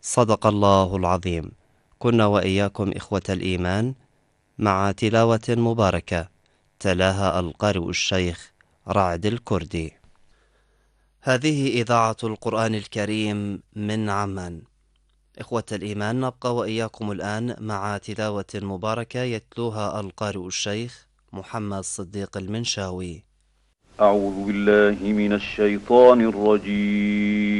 صدق الله العظيم. كنا وإياكم إخوة الإيمان مع تلاوة مباركة تلاها القارئ الشيخ رعد الكردي. هذه إذاعة القرآن الكريم من عمان. إخوة الإيمان، نبقى وإياكم الآن مع تلاوة مباركة يتلوها القارئ الشيخ محمد صديق المنشاوي. أعوذ بالله من الشيطان الرجيم.